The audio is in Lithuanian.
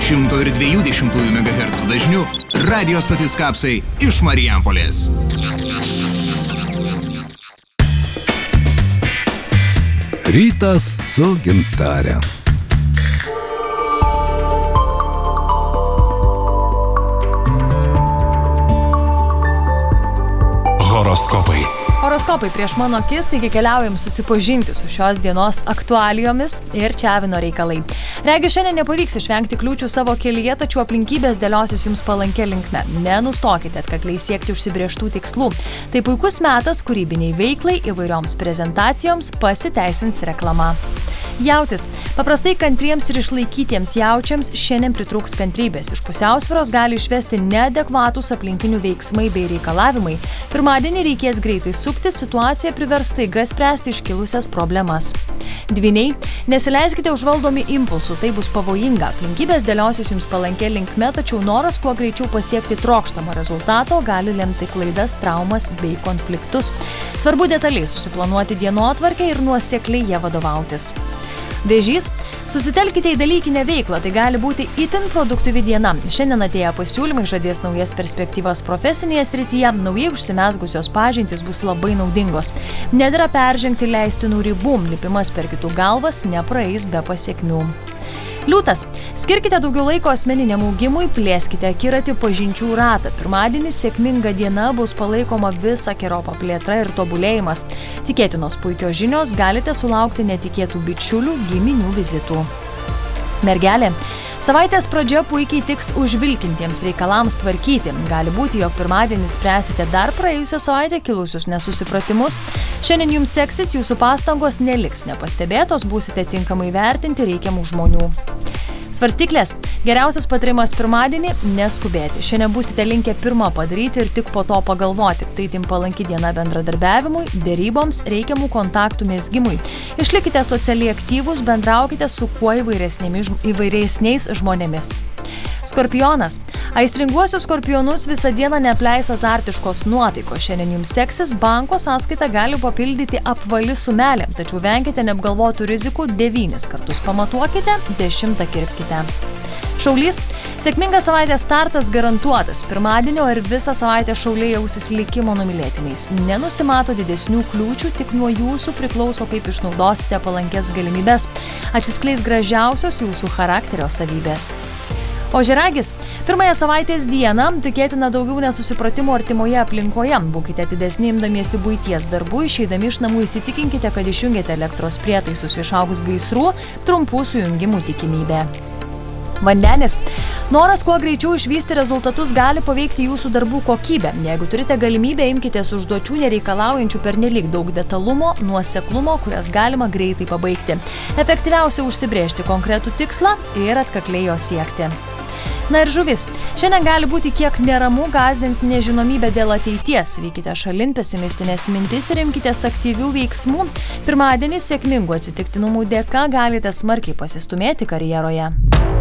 102,2 MHz dažniu radio stotis Kapsai iš Marijampolės. Rytas su Gintare. Horoskopai. Horoskopai prieš mano akis, taigi keliaujam susipažinti su šios dienos aktualijomis ir čiavino reikalai. Regi, šiandien nepavyks išvengti kliūčių savo kelyje, tačiau aplinkybės dėliosis jums palankia linkme. Nenustokite atkakliai siekti užsibrėžtų tikslų. Tai puikus metas kūrybiniai veiklai, įvairioms prezentacijoms, pasiteisins reklama. Jautis. Paprastai kantriems ir išlaikytiems jaučiams šiandien pritrūks kantrybės. Iš pusiausvyros gali išvesti neadekvatūs aplinkinių veiksmai bei reikalavimai. Pirmadienį reikės greitai sukti, situaciją privers staiga spręsti iškilusias problemas. Dvyniai. Nesileiskite užvaldomi impulsų, tai bus pavojinga. Aplinkybės dėliosis jums palankia linkme, tačiau noras kuo greičiau pasiekti trokštamo rezultato gali lemti klaidas, traumas bei konfliktus. Svarbu detaliai susiplanuoti dienotvarkę ir nuosekliai ją vadovautis. Vėžys. Susitelkite į dalykinę veiklą, tai gali būti itin produktyvi diena. Šiandien atėję pasiūlymai žadės naujas perspektyvas profesinėje srityje, naujai užsimezgusios pažintys bus labai naudingos. Nedera peržengti leistinų ribų, lipimas per kitų galvas nepraeis be pasiekmių. Liūtas. Skirkite daugiau laiko asmeniniam augimui, plėskite akiratį, pažinčių ratą. Pirmadienį sėkminga diena bus palaikoma visokeriopa plėtra ir tobulėjimas. Tikėtinos puikios žinios, galite sulaukti netikėtų bičiulių, giminių vizitų. Mergelė. Savaitės pradžia puikiai tiks užvilkintiems reikalams tvarkyti. Gali būti, jog pirmadienį spręsite dar praėjusią savaitę kilusius nesusipratimus. Šiandien jums seksis, jūsų pastangos neliks nepastebėtos, būsite tinkamai vertinti reikiamų žmonių. Svarstyklės. Geriausias patarimas pirmadienį – neskubėti. Šiandien būsite linkę pirmą padaryti ir tik po to pagalvoti. Tai tim palanki diena bendradarbiavimui, deryboms, reikiamų kontaktų mezgimui. Išlikite socialiai aktyvūs, bendraukite su kuo įvairesniais žmonėmis. Skorpionas. Aistringuosius skorpionus visą dieną neapleis azartiškos nuotaikos. Šiandien jums seksis, banko sąskaitą gali papildyti apvali sumelė, tačiau venkite neapgalvotų rizikų, 9 kartus pamatuokite, 10 kirpkite. Šaulys. Sėkmingas savaitės startas garantuotas. Pirmadienio ir visą savaitę šauliai jausis likimo numylėtiniais. Nenusimato didesnių kliūčių, tik nuo jūsų priklauso, kaip išnaudosite palankės galimybės. Atsiskleis gražiausios jūsų charakterio savybės. Ožiaragis. Pirmąją savaitės dieną tikėtina daugiau nesusipratimų artimoje aplinkoje. Būkite atidesni imdamiesi buities darbų, išeidami iš namų įsitikinkite, kad išjungėte elektros prietaisus, išaugs gaisrų, trumpų sujungimų tikimybė. Vandenis. Noras kuo greičiau išvysti rezultatus gali paveikti jūsų darbų kokybę. Jeigu turite galimybę, imkitės užduočių nereikalaujančių pernelyg daug detalumo, nuoseklumo, kurias galima greitai pabaigti. Efektyviausia užsibrėžti konkretų tikslą ir atkakliai jo siekti. Na ir žuvis. Šiandien gali būti kiek neramu, gąsdins nežinomybė dėl ateities. Vykite šalin pesimistinės mintis ir imkitės aktyvių veiksmų. Pirmadienį sėkmingų atsitiktinumų dėka galite smarkiai pasistumėti karjeroje.